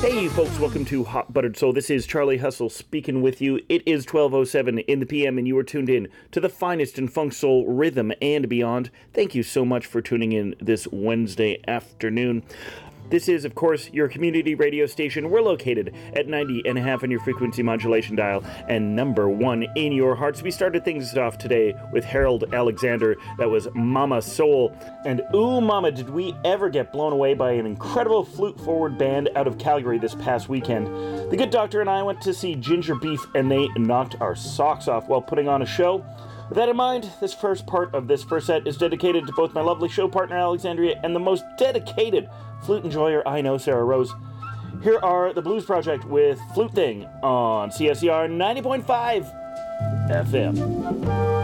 Hey folks, welcome to Hot Buttered Soul. This is Charlie Hustle speaking with you. It is 12:07 in the PM and you are tuned in to the finest in funk, soul, rhythm, and beyond. Thank you so much for tuning in this Wednesday afternoon. This is, of course, your community radio station. We're located at 90.5 on your frequency modulation dial and number one in your hearts. We started things off today with Harold Alexander. That was Mama Soul. And ooh, mama, did we ever get blown away by an incredible flute-forward band out of Calgary this past weekend. The good doctor and I went to see Ginger Beef, and they knocked our socks off while putting on a show. With that in mind, this first part of this first set is dedicated to both my lovely show partner, Alexandria, and the most dedicated flute enjoyer I know, Sarah Rose. Here are the Blues Project with Flute Thing on CSER 90.5 FM.